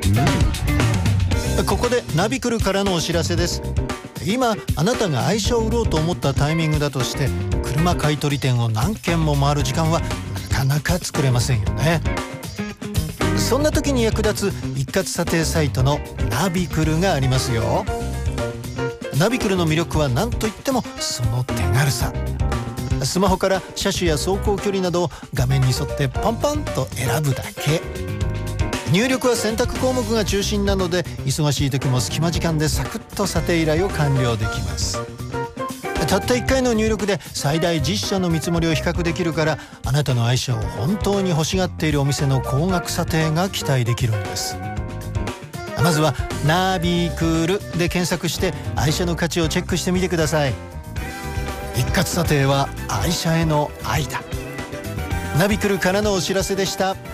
ここでナビクルからのお知らせです。今あなたが愛車を売ろうと思ったタイミングだとして、車買取店を何軒も回る時間はなかなか作れませんよね。そんな時に役立つ一括査定サイトのナビクルがありますよ。ナビクルの魅力は何といってもその手軽さ。スマホから車種や走行距離などを画面に沿ってパンパンと選ぶだけ。入力は選択項目が中心なので、忙しい時も隙間時間でサクッと査定依頼を完了できます。たった1回の入力で最大10社の見積もりを比較できるから、あなたの愛車を本当に欲しがっているお店の高額査定が期待できるんです。まずはナビクルで検索して愛車の価値をチェックしてみてください。一括査定は愛車への愛だ。ナビクルからのお知らせでした。